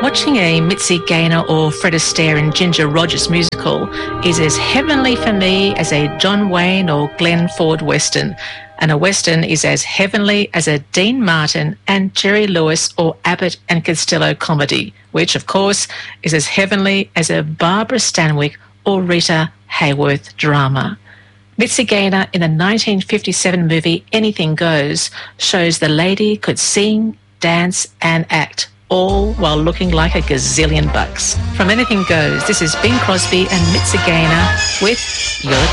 Watching a Mitzi Gaynor or Fred Astaire and Ginger Rogers musical is as heavenly for me as a John Wayne or Glenn Ford Western, and a Western is as heavenly as a Dean Martin and Jerry Lewis or Abbott and Costello comedy, which, of course, is as heavenly as a Barbara Stanwyck or Rita Hayworth drama. Mitzi Gaynor in the 1957 movie Anything Goes shows the lady could sing, dance and act, all while looking like a gazillion bucks. From Anything Goes, this is Bing Crosby and Mitzi Gaynor with Your